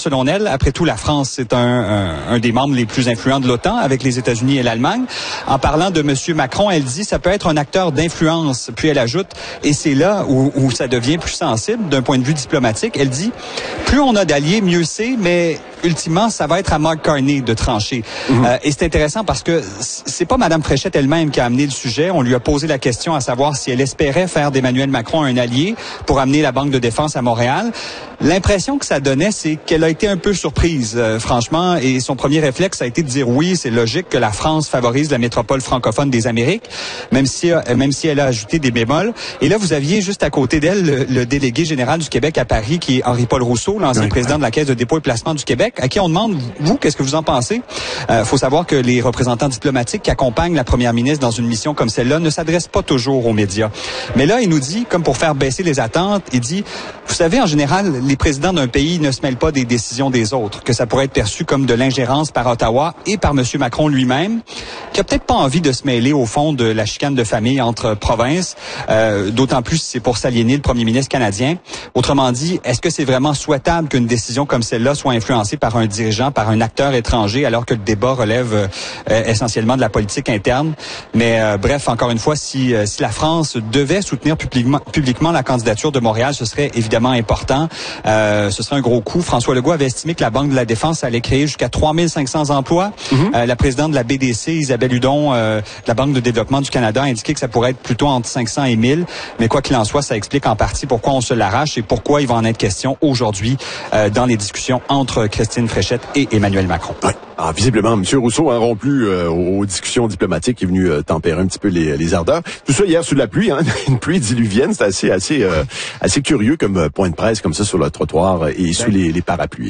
selon elle. Après tout, la France, c'est un des membres les plus influents de l'OTAN avec les États-Unis et l'Allemagne. En parlant de M. Macron, elle dit ça peut être un acteur d'influence. Puis elle ajoute, et c'est là où ça devient plus sensible d'un point de vue diplomatique, elle dit, plus on a d'alliés, mieux c'est, mais ultimement, ça va être à Mark Carney de trancher. Et c'est intéressant parce que c'est pas Mme Fréchette elle-même qui a amené le sujet. On lui a posé la question à savoir si elle espérait faire d'Emmanuel Macron un allié pour amener la Banque de défense à Montréal. L'impression que ça donnait, c'est qu'elle a été un peu surprise, franchement, et son premier réflexe a été de dire oui, c'est logique que la France favorise la métropole francophone des Amériques, même si elle a ajouté des bémols. Et là, vous aviez juste à côté d'elle le délégué général du Québec à Paris, qui est Henri-Paul Rousseau, l'ancien président de la Caisse de dépôt et placement du Québec, à qui on demande, vous, qu'est-ce que vous en pensez? Faut savoir que les représentants diplomatiques qui accompagnent la première ministre dans une mission comme celle-là ne s'adressent pas toujours aux médias. Mais là, il nous dit, comme pour faire baisser les attentes, il dit, vous savez, en général, les présidents d'un pays ne se mêlent pas des décisions des autres, que ça pourrait être perçu comme de l'ingérence par Ottawa et par M. Macron lui-même, qui a peut-être pas envie de se mêler au fond de la chicane de famille entre provinces, d'autant plus si c'est pour s'aliéner le premier ministre canadien. Autrement dit, est-ce que c'est vraiment souhaitable qu'une décision comme celle-là soit influencée par un dirigeant, par un acteur étranger, alors que le débat relève essentiellement de la politique interne? Mais bref, encore une fois, si la France devait soutenir publiquement la candidature de Montréal, ce serait évidemment important. Ce serait un gros coup. François Legault avait estimé que la Banque de la Défense allait créer jusqu'à 3500 emplois. La présidente de la BDC, Isabelle Hudon, de la Banque de développement du Canada, a indiqué que ça pourrait être plutôt entre 500 et 1000. Mais quoi qu'il en soit, ça explique en partie pourquoi on se l'arrache et pourquoi il va en être question aujourd'hui dans les discussions entre Christine Fréchette et Emmanuel Macron. Ouais. Alors, visiblement, M. Rousseau a rompu aux discussions diplomatiques, est venu tempérer un petit peu les ardeurs. Tout ça hier sous la pluie, une pluie diluvienne, c'est assez curieux comme point de presse comme ça sur le trottoir et sous les parapluies,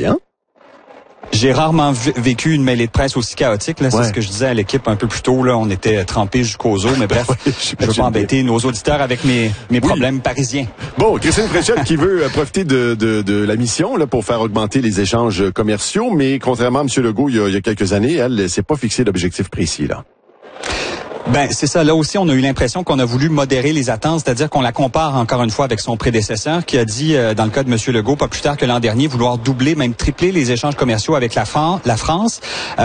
J'ai rarement vécu une mêlée de presse aussi chaotique. Là, c'est ce que je disais à l'équipe un peu plus tôt. Là, on était trempés jusqu'aux os, mais bref, je veux pas embêter nos auditeurs avec mes problèmes parisiens. Bon, Christine Fréchette qui veut profiter de la mission là pour faire augmenter les échanges commerciaux, mais contrairement à M. Legault, il y a quelques années, elle s'est pas fixé d'objectif précis là. Ben c'est ça. Là aussi, on a eu l'impression qu'on a voulu modérer les attentes, c'est-à-dire qu'on la compare encore une fois avec son prédécesseur, qui a dit, dans le cas de M. Legault, pas plus tard que l'an dernier, vouloir doubler, même tripler les échanges commerciaux avec la France.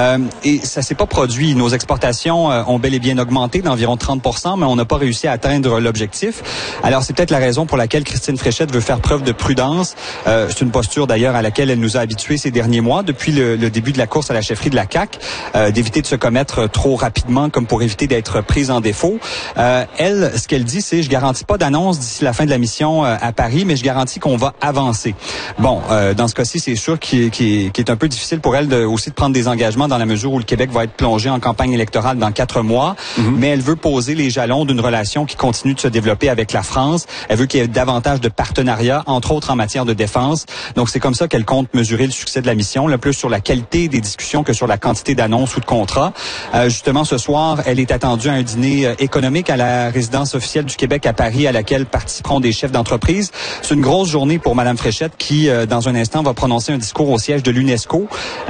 Et ça s'est pas produit. Nos exportations ont bel et bien augmenté d'environ 30%, mais on n'a pas réussi à atteindre l'objectif. Alors c'est peut-être la raison pour laquelle Christine Fréchette veut faire preuve de prudence. C'est une posture d'ailleurs à laquelle elle nous a habitués ces derniers mois, depuis le début de la course à la chefferie de la CAQ, d'éviter de se commettre trop rapidement, comme pour éviter d'être prise en défaut. Elle, ce qu'elle dit, c'est je garantis pas d'annonce d'ici la fin de la mission à Paris, mais je garantis qu'on va avancer. Bon, dans ce cas-ci, c'est sûr qu'il est un peu difficile pour elle aussi de prendre des engagements dans la mesure où le Québec va être plongé en campagne électorale dans 4 mois, mais elle veut poser les jalons d'une relation qui continue de se développer avec la France. Elle veut qu'il y ait davantage de partenariats, entre autres en matière de défense. Donc c'est comme ça qu'elle compte mesurer le succès de la mission, le plus sur la qualité des discussions que sur la quantité d'annonces ou de contrats. Justement, ce soir, elle est attendue à un dîner économique à la résidence officielle du Québec à Paris, à laquelle participeront des chefs d'entreprise. C'est une grosse journée pour Mme Fréchette qui, dans un instant, va prononcer un discours au siège de l'UNESCO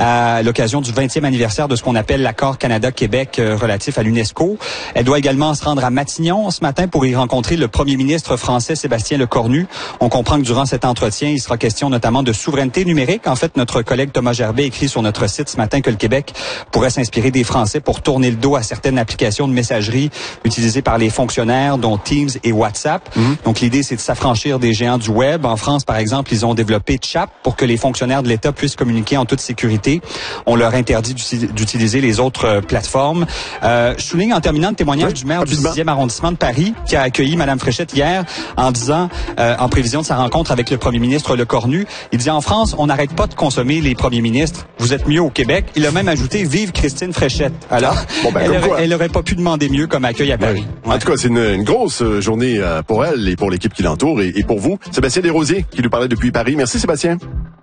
à l'occasion du 20e anniversaire de ce qu'on appelle l'accord Canada-Québec relatif à l'UNESCO. Elle doit également se rendre à Matignon ce matin pour y rencontrer le premier ministre français Sébastien Lecornu. On comprend que durant cet entretien, il sera question notamment de souveraineté numérique. En fait, notre collègue Thomas Gerbet écrit sur notre site ce matin que le Québec pourrait s'inspirer des Français pour tourner le dos à certaines applications de messagerie utilisées par les fonctionnaires, dont Teams et WhatsApp. Donc, l'idée, c'est de s'affranchir des géants du web. En France, par exemple, ils ont développé Chat pour que les fonctionnaires de l'État puissent communiquer en toute sécurité. On leur interdit d'utiliser les autres plateformes. Je souligne en terminant le témoignage du maire du 10e arrondissement de Paris qui a accueilli Mme Fréchette hier en disant, en prévision de sa rencontre avec le premier ministre Lecornu, il dit en France, on n'arrête pas de consommer les premiers ministres. Vous êtes mieux au Québec. Il a même ajouté, vive Christine Fréchette. Alors, elle aurait pas pu demander mieux comme accueil à Paris. En tout cas, c'est une grosse journée pour elle et pour l'équipe qui l'entoure et pour vous. Sébastien Desrosiers qui nous parlait depuis Paris. Merci Sébastien.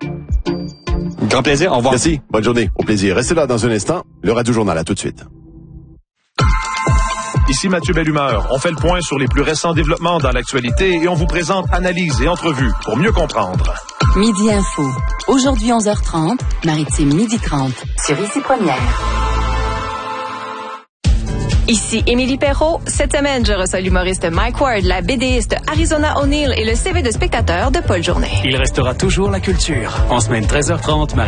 Grand plaisir, au revoir. Merci, bonne journée, au plaisir. Restez là dans un instant, le Radio Journal, à tout de suite. Ici Mathieu Bellumeur. On fait le point sur les plus récents développements dans l'actualité et on vous présente analyses et entrevues pour mieux comprendre. Midi Info. Aujourd'hui 11h30, Maritime 12h30 sur Ici Première. Ici Émilie Perrault. Cette semaine, je reçois l'humoriste Mike Ward, la BDiste Arizona O'Neill et le CV de spectateur de Paul Journet. Il restera toujours la culture. En semaine 13h30,